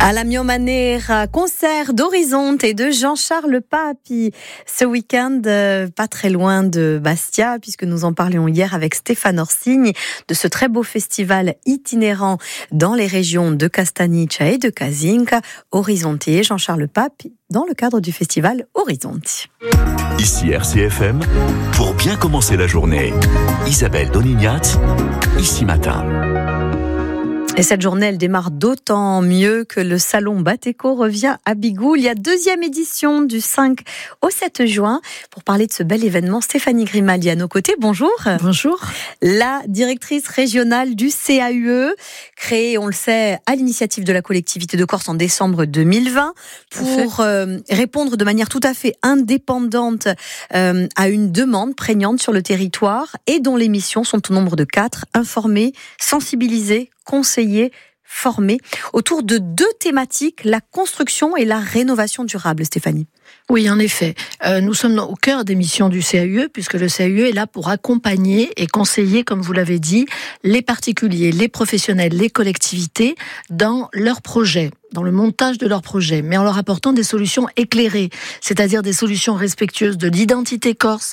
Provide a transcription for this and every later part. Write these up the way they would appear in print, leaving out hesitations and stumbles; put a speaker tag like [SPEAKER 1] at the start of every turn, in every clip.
[SPEAKER 1] À la Miomanera, concert d'Horizonte et de Jean-Charles Papi. Ce week-end, pas très loin de Bastia, puisque nous en parlions hier avec Stéphane Orsigne, de ce très beau festival itinérant dans les régions de Castagniccia et de Casinca. Horizonte et Jean-Charles Papi, dans le cadre du festival Horizonte.
[SPEAKER 2] Ici RCFM, pour bien commencer la journée. Isabelle Donignat, ici matin.
[SPEAKER 1] Et cette journée, elle démarre d'autant mieux que le salon Bateco revient à Bigoul. Il y a deuxième édition du 5 au 7 juin. Pour parler de ce bel événement, Stéphanie Grimaldi à nos côtés. Bonjour.
[SPEAKER 3] Bonjour.
[SPEAKER 1] La directrice régionale du CAUE, créée, on le sait, à l'initiative de la collectivité de Corse en décembre 2020, pour répondre de manière tout à fait indépendante à une demande prégnante sur le territoire et dont les missions sont au nombre de 4, informer, sensibiliser, conseiller, former, autour de 2 thématiques, la construction et la rénovation durable, Stéphanie.
[SPEAKER 3] Oui, en effet. Nous sommes au cœur des missions du CAUE, puisque le CAUE est là pour accompagner et conseiller, comme vous l'avez dit, les particuliers, les professionnels, les collectivités dans leurs projets, dans le montage de leurs projets, mais en leur apportant des solutions éclairées, c'est-à-dire des solutions respectueuses de l'identité corse,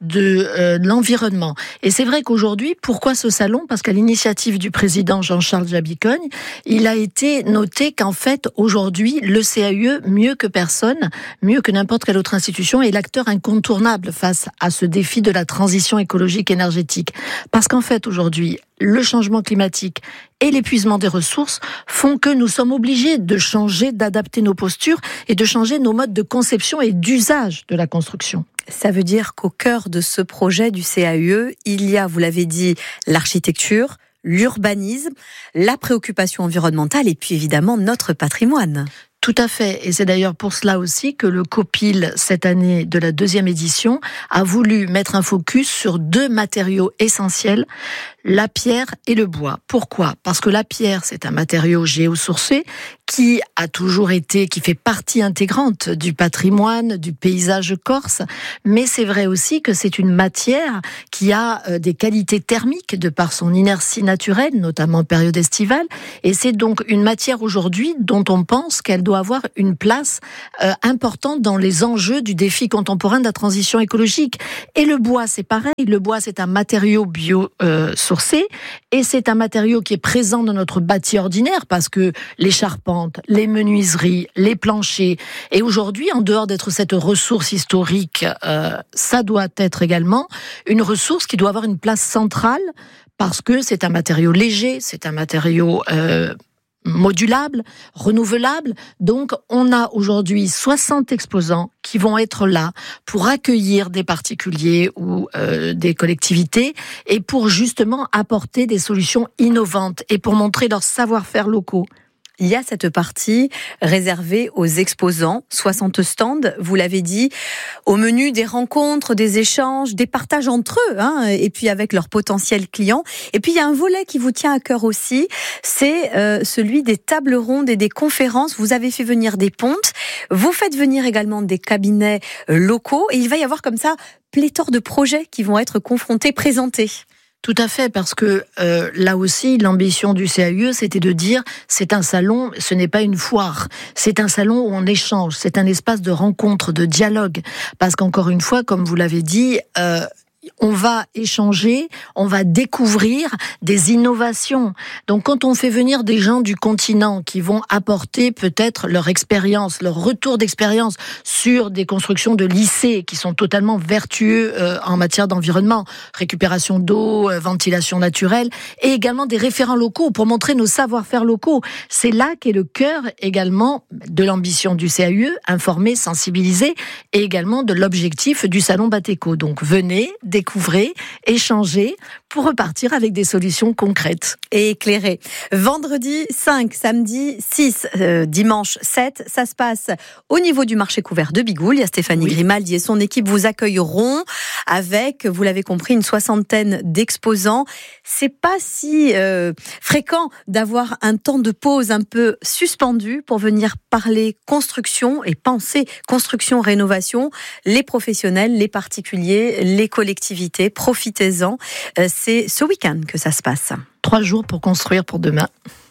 [SPEAKER 3] de l'environnement. Et c'est vrai qu'aujourd'hui, pourquoi ce salon ? Parce qu'à l'initiative du président Jean-Charles Jabicogne, il a été noté qu'en fait, aujourd'hui, le CAUE, mieux que personne, mieux que n'importe quelle autre institution, est l'acteur incontournable face à ce défi de la transition écologique énergétique. Parce qu'en fait, aujourd'hui, le changement climatique et l'épuisement des ressources font que nous sommes obligés de changer, d'adapter nos postures et de changer nos modes de conception et d'usage de la construction.
[SPEAKER 1] Ça veut dire qu'au cœur de ce projet du CAUE, il y a, vous l'avez dit, l'architecture, l'urbanisme, la préoccupation environnementale et puis évidemment notre patrimoine.
[SPEAKER 3] Tout à fait, et c'est d'ailleurs pour cela aussi que le COPIL, cette année de la 2e édition, a voulu mettre un focus sur 2 matériaux essentiels, la pierre et le bois. Pourquoi ? Parce que la pierre, c'est un matériau géosourcé qui a toujours été, qui fait partie intégrante du patrimoine, du paysage corse, mais c'est vrai aussi que c'est une matière qui a des qualités thermiques de par son inertie naturelle, notamment en période estivale, et c'est donc une matière aujourd'hui dont on pense qu'elle doit avoir une place importante dans les enjeux du défi contemporain de la transition écologique. Et le bois, c'est pareil. Le bois, c'est un matériau bio-sourcé et c'est un matériau qui est présent dans notre bâti ordinaire parce que les charpentes, les menuiseries, les planchers. Et aujourd'hui, en dehors d'être cette ressource historique, ça doit être également une ressource qui doit avoir une place centrale parce que c'est un matériau léger, c'est un matériau modulable, renouvelable. Donc, on a aujourd'hui 60 exposants qui vont être là pour accueillir des particuliers ou des collectivités et pour justement apporter des solutions innovantes et pour montrer leurs savoir-faire locaux.
[SPEAKER 1] Il y a cette partie réservée aux exposants, 60 stands, vous l'avez dit, au menu des rencontres, des échanges, des partages entre eux, et puis avec leurs potentiels clients. Et puis il y a un volet qui vous tient à cœur aussi, c'est celui des tables rondes et des conférences. Vous avez fait venir des pontes, vous faites venir également des cabinets locaux, et il va y avoir comme ça pléthore de projets qui vont être confrontés, présentés.
[SPEAKER 3] Tout à fait, parce que là aussi, l'ambition du CAUE, c'était de dire, c'est un salon, ce n'est pas une foire. C'est un salon où on échange, c'est un espace de rencontre, de dialogue. Parce qu'encore une fois, comme vous l'avez dit, on va échanger, on va découvrir des innovations. Donc quand on fait venir des gens du continent qui vont apporter peut-être leur expérience, leur retour d'expérience sur des constructions de lycées qui sont totalement vertueux en matière d'environnement, récupération d'eau, ventilation naturelle, et également des référents locaux pour montrer nos savoir-faire locaux. C'est là qu'est le cœur également de l'ambition du CAUE, informer, sensibiliser, et également de l'objectif du salon Bateco. Donc venez, découvrez, échangez pour repartir avec des solutions concrètes.
[SPEAKER 1] Et éclairées. Vendredi 5, samedi 6, dimanche 7, ça se passe au niveau du marché couvert de Bigoul. Il y a Stéphanie Grimaldi et son équipe vous accueilleront avec, vous l'avez compris, une 60aine d'exposants. C'est pas si fréquent d'avoir un temps de pause un peu suspendu pour venir parler construction et penser construction-rénovation. Les professionnels, les particuliers, les collectivités, profitez-en. C'est ce week-end que ça se passe.
[SPEAKER 3] 3 jours pour construire pour demain.